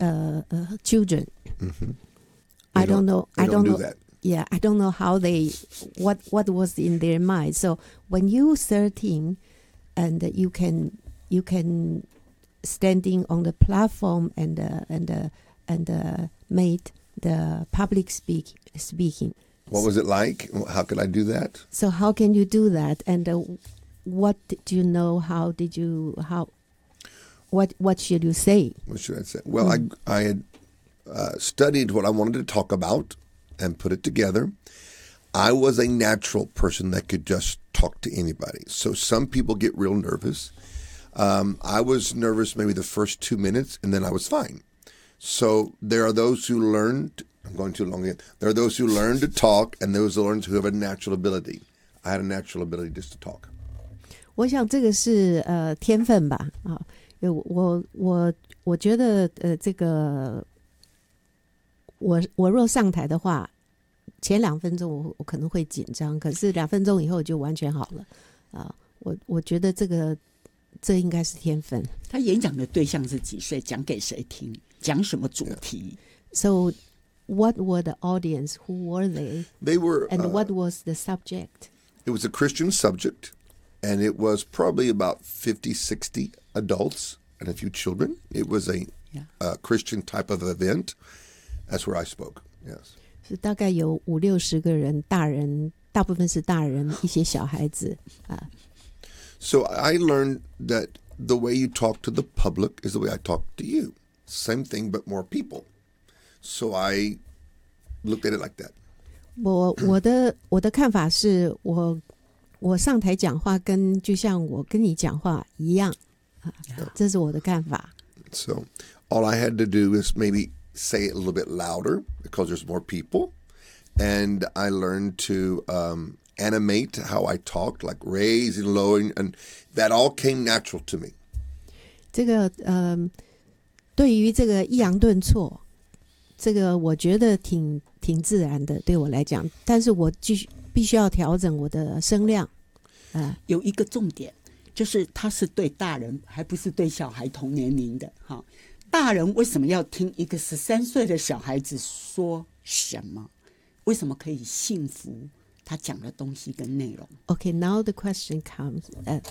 children. I don't know. That. Yeah, I don't know how what was in their mind. So when you 13 and you can standing on the platform and made the public speaking. What was it like? How could I do that? So how can you do that? And what did you know? What should you say? What should I say? Well, I had studied what I wanted to talk about and put it together. I was a natural person that could just talk to anybody. So some people get real nervous. I was nervous maybe the first 2 minutes, and then I was fine. So there are those who learned, I'm going too long again. There are those who learn to talk, and those who have a natural ability. I had a natural ability just to talk. 我想这个是天分吧啊，我觉得这个我若上台的话，前2分钟我可能会紧张，可是2分钟以后就完全好了啊。我觉得这应该是天分。 他演讲的对象是几岁？讲给谁听？讲什么主题 ？So what were the audience? Who were they? They were. And what was the subject? It was a Christian subject, and it was probably about 50, 60 adults and a few children. It was a Christian type of event. That's where I spoke. Yes. 是大概有50-60个人，大人大部分是大人，一些小孩子啊。 So I learned that the way you talk to the public is the way I talk to you. Same thing, but more people. So I looked at it like that. 我的看法是我上台讲话就像我跟你讲话一样啊，这是我的看法。 So all I had to do is maybe say it a little bit louder because there's more people, and I learned to animate how I talked, like raising, lowering, and that all came natural to me. 这个对于这个抑扬顿挫，这个我觉得挺自然的，对我来讲。但是我必须要调整我的声量。 有一个重点，就是他是对大人，还不是对小孩同年龄的哈。大人为什么要听一个13岁的小孩子说什么？为什么可以信服他讲的东西跟内容 ？Okay, now the question comes.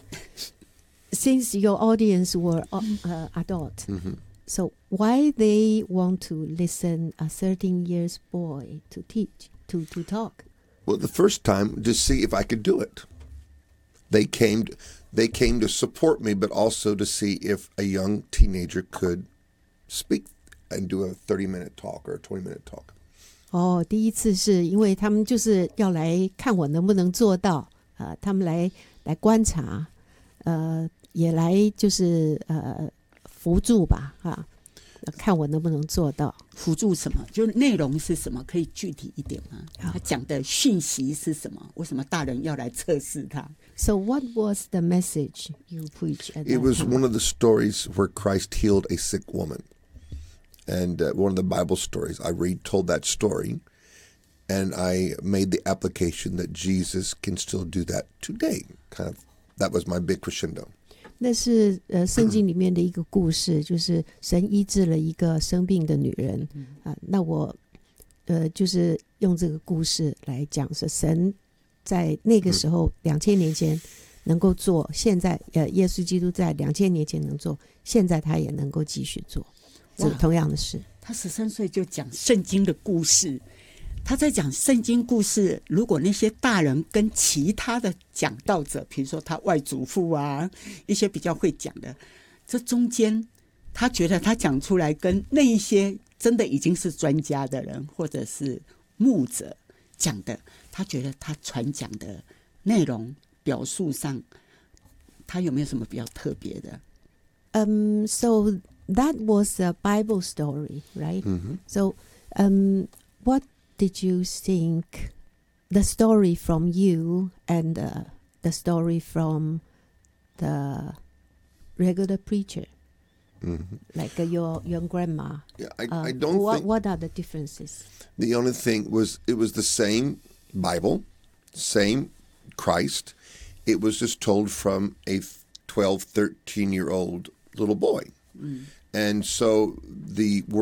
Since your audience were adult, so why they want to listen a 13 years boy to teach to talk? Well, the first time to see if I could do it. They came to support me, but also to see if a young teenager could speak and do a 30-minute talk or a 20-minute talk. 第一次是因为他们就是要来看我能不能做到他们来观察也来就是辅助吧看我能不能做到。 辅助什么？就内容是什么？可以具体一点吗？他讲的讯息是什么？为什么大人要来测试他？ So what was the message you preached at that time? It was one of the stories where Christ healed a sick woman. And one of the Bible stories, I told that story, and I made the application that Jesus can still do that today. That was my big crescendo. 那是圣经里面的一个故事，就是神医治了一个生病的女人那我就是用这个故事来讲，是神在那个时候2000年前能够做，现在耶稣基督在2000年前能做，现在他也能够继续做这个同样的事。 他13岁就讲圣经的故事，他在讲圣经故事，如果那些大人跟其他的讲道者，比如说他外祖父啊，一些比较会讲的，这中间他觉得他讲出来跟那一些真的已经是专家的人或者是牧者讲的，他觉得他传讲的内容表述上他有没有什么比较特别的 ？So that was a Bible story, right? So what did you think the story from you and the story from the regular preacher, like your grandma? Yeah, I don't think... What are the differences? The only thing was it was the same Bible, same Christ. It was just told from a 12, 13-year-old little boy. And so the